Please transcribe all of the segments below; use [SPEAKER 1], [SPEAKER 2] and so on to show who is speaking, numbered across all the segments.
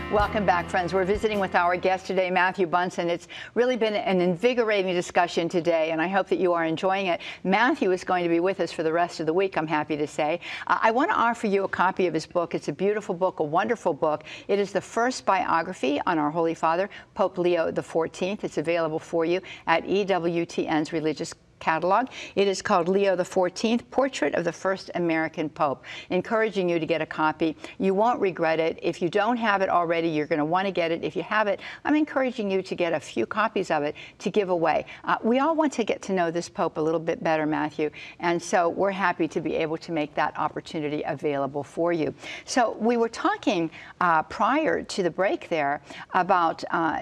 [SPEAKER 1] Welcome back, friends. We're visiting with our guest today, Matthew Bunson. It's really been an invigorating discussion today, and I hope that you are enjoying it. Matthew is going to be with us for the rest of the week, I'm happy to say. I want to offer you a copy of his book. It's a beautiful book, a wonderful book. It is the first biography on our Holy Father, Pope Leo XIV. It's available for you at EWTN's Religious Catalog. It is called Leo XIV, Portrait of the First American Pope, encouraging you to get a copy. You won't regret it. If you don't have it already, you're going to want to get it. If you have it, I'm encouraging you to get a few copies of it to give away. We all want to get to know this Pope a little bit better, Matthew, and so we're happy to be able to make that opportunity available for you. So we were talking prior to the break there about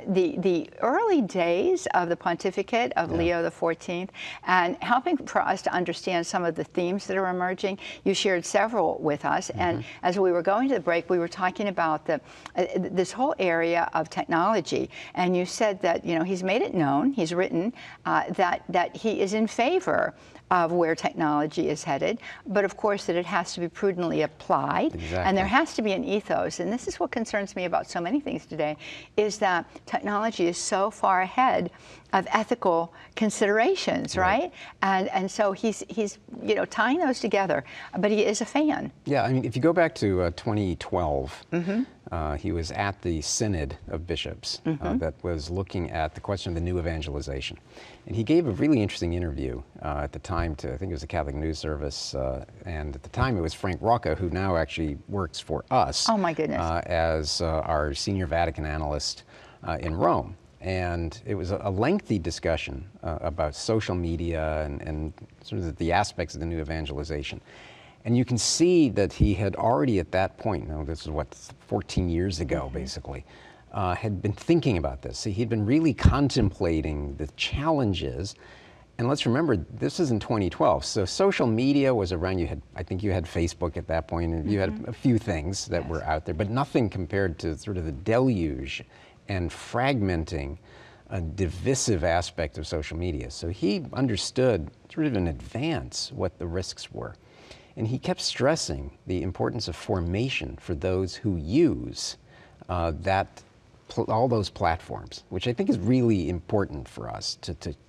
[SPEAKER 1] the early days of the pontificate of Leo XIV, and helping for us to understand some of the themes that are emerging. You shared several with us, and as we were going to the break, we were talking about this whole area of technology, and you said that, you know, he's made it known, he's written that he is in favor of where technology is headed, but of course that it has to be prudently applied. Exactly. And there has to be an ethos, and this is what concerns me about so many things today, is that technology is so far ahead of ethical considerations, right? And so he's you know, tying those together, but he is a fan.
[SPEAKER 2] Yeah, I mean, if you go back to 2012, he was at the Synod of Bishops that was looking at the question of the new evangelization. And he gave a really interesting interview at the time to, I think it was a Catholic News Service, and at the time it was Frank Rocca, who now actually works for us.
[SPEAKER 1] Oh my goodness.
[SPEAKER 2] As our senior Vatican analyst in Rome. And it was a lengthy discussion about social media and sort of the aspects of the new evangelization. And you can see that he had already at that point, now this is what, 14 years ago basically, had been thinking about this. So he'd been really contemplating the challenges. And let's remember, this is in 2012, so social media was around. You had, I think you had Facebook at that point, and you had a few things that were out there, but nothing compared to sort of the deluge and fragmenting a divisive aspect of social media. So he understood sort of in advance what the risks were. And he kept stressing the importance of formation for those who use all those platforms, which I think is really important for us to